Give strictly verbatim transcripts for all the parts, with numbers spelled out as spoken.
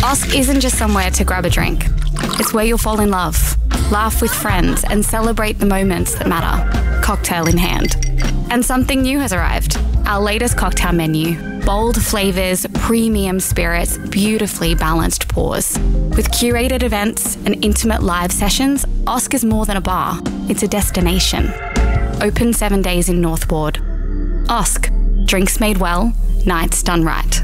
Osk isn't just somewhere to grab a drink. It's where you'll fall in love, laugh with friends and celebrate the moments that matter, cocktail in hand. And something new has arrived, our latest cocktail menu. Bold flavours, premium spirits, beautifully balanced pours. With curated events and intimate live sessions, Osk is more than a bar, it's a destination. Open seven days in North Ward. Osk, drinks made well, nights done right.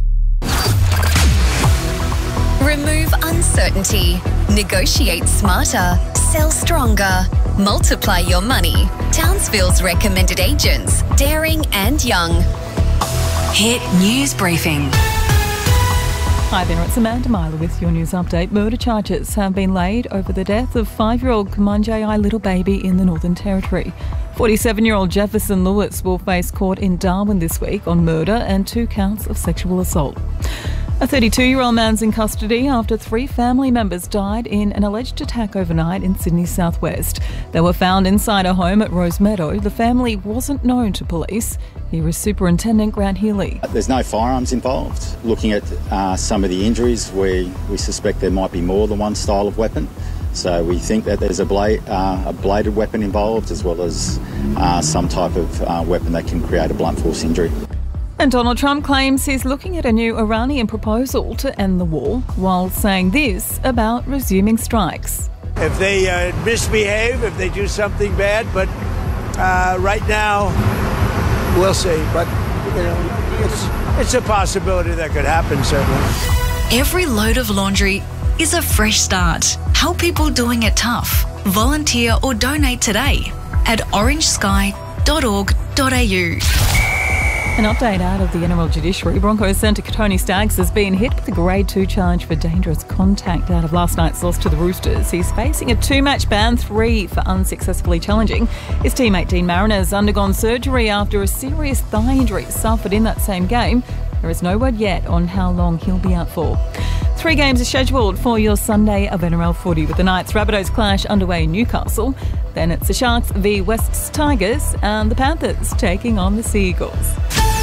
Remove uncertainty. Negotiate smarter. Sell stronger. Multiply your money. Townsville's recommended agents, daring and young. Hit News Briefing. Hi there, it's Amanda Myler with your news update. Murder charges have been laid over the death of five-year-old Kumanjayi little baby in the Northern Territory. forty-seven-year-old Jefferson Lewis will face court in Darwin this week on murder and two counts of sexual assault. A thirty-two-year-old man's in custody after three family members died in an alleged attack overnight in Sydney's southwest. They were found inside a home at Rosemeadow. The family wasn't known to police. Here is Superintendent Grant Healy. There's no firearms involved. Looking at uh, some of the injuries, we, we suspect there might be more than one style of weapon. So we think that there's a, blade, uh, a bladed weapon involved, as well as uh, some type of uh, weapon that can create a blunt force injury. And Donald Trump claims he's looking at a new Iranian proposal to end the war, while saying this about resuming strikes. If they uh, misbehave, if they do something bad, but uh, right now, we'll see. But, you know, it's, it's a possibility that could happen, certainly. Every load of laundry is a fresh start. Help people doing it tough. Volunteer or donate today at orange sky dot org dot a u. An update out of the N R L Judiciary. Broncos centre Tony Staggs has been hit with a grade two charge for dangerous contact out of last night's loss to the Roosters. He's facing a two-match ban, three for unsuccessfully challenging. His teammate Dean Mariner has undergone surgery after a serious thigh injury suffered in that same game. There is no word yet on how long he'll be out for. Three games are scheduled for your Sunday of N R L footy, with the Knights Rabbitohs clash underway in Newcastle. Then it's the Sharks v West's Tigers and the Panthers taking on the Sea Eagles.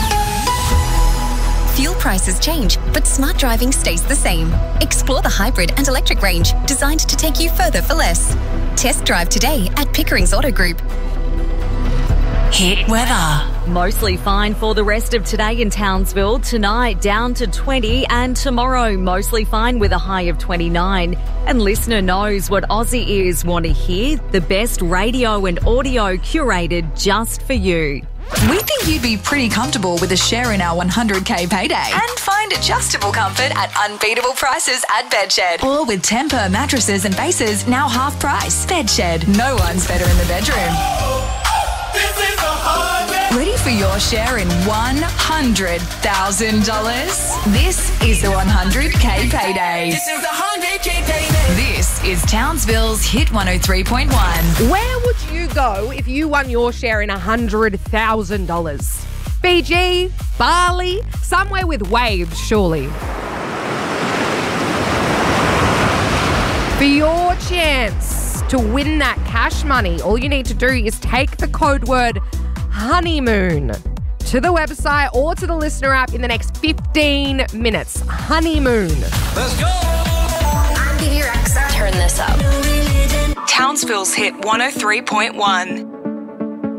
Fuel prices change, but smart driving stays the same. Explore the hybrid and electric range, designed to take you further for less. Test drive today at Pickering's Auto Group. Hit weather. Mostly fine for the rest of today in Townsville. Tonight down to twenty, and tomorrow mostly fine with a high of twenty-nine. And listener knows what Aussie ears want to hear. The best radio and audio curated just for you. We think you'd be pretty comfortable with a share in our one hundred K payday and find adjustable comfort at unbeatable prices at Bedshed. Or with Temper mattresses and bases now half price. Bedshed, no one's better in the bedroom. Ready for your share in one hundred thousand dollars? This is the one hundred K payday. This is the one hundred K payday. This is Townsville's Hit one oh three point one. Where would you go if you won your share in one hundred thousand dollars? Fiji, Bali, somewhere with waves, surely. For your chance to win that cash money, all you need to do is take the code word honeymoon to the website or to the listener app in the next fifteen minutes. Honeymoon. Let's go! I'm Vivi Rexa. Turn this up. Townsville's Hit one oh three point one.